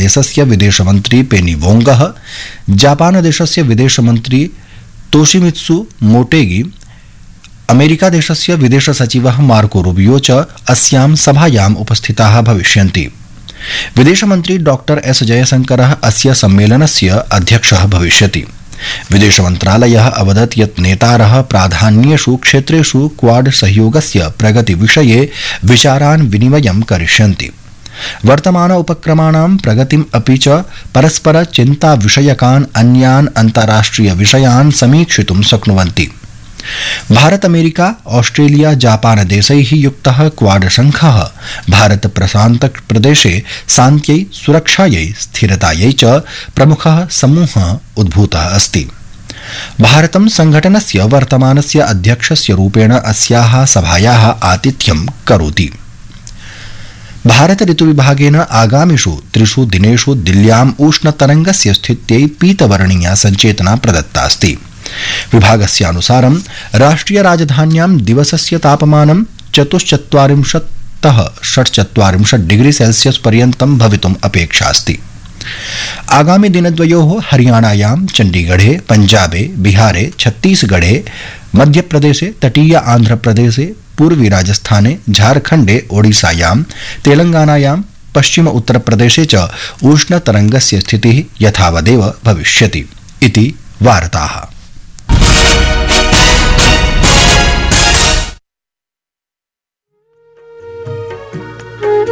देशस्य विदेशमन्त्री पेनी वोंगः, जापान देशस्य विदेशमन्त्री तोशिमित्सु मोटेगी, अमेरिका देशस्य विदेश सचिवः मार्को रूबियो च अस्यां सभायाम् उपस्थिताः भविष्यन्ति। विदेशमन्त्री डॉक्टर एस जयशंकरः अस्य सम्मेलनस्य अध्यक्षः भविष्यति। विदेशमन्त्रालयः अवदत् यत् नेतारः प्राधान्येषु क्षेत्रेषु क्वाड सहयोगस्य प्रगतिविषये विचारान् विनिमयं करिष्यन्ति। वर्तमान उपक्रमाणां प्रगतिम् अपि च परस्पर चिन्ता विषयकान् अन्यान् अन्ताराष्ट्रिय विषयान् समीक्षितुं शक्नुवन्ति। भारत अमेरिका ऑस्ट्रेलिया जापान देशैः युक्तः क्वाड संघः भारत प्रशांत प्रदेशे शान्त्यै सुरक्षायै स्थिरतायै च प्रमुखः समूहः उद्भूतः अस्ति। भारतं संघटनस्य वर्तमानस्य अध्यक्षस्य रूपेण अस्याः सभायाः आतिथ्यं करोति। भारत ऋतुविभागेन आगामिषु 3 दिनेषु दिल्ल्याम् उष्णतरंगस्य स्थित्यै पीतवर्णीया सञ्चेतना प्रदत्ता अस्ति। विभागस्यानुसारं राष्ट्रिय राजधान्यां दिवसस्य तापमानं 44तः 46 डिग्री सेल्सियस पर्यन्तं भवितुम् अपेक्षा अस्ति। आगामि दिनद्वयोः हरियाणायां चण्डीगढ़े, पञ्जाबे, बिहारे, छत्तीसगढ़े, मध्यप्रदेशे, तटीय आन्ध्रप्रदेशे, पूर्वी राजस्थाने, झारखण्डे, ओडिशायां, तेलंगानायां, पश्चिम उत्तरप्रदेशे च उष्णतरंगस्य स्थितिः यथावदेव भविष्यति इति वार्ताः।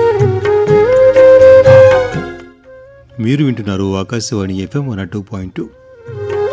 మీరు వింటున్నారు ఆకాశవాణి FM 102.2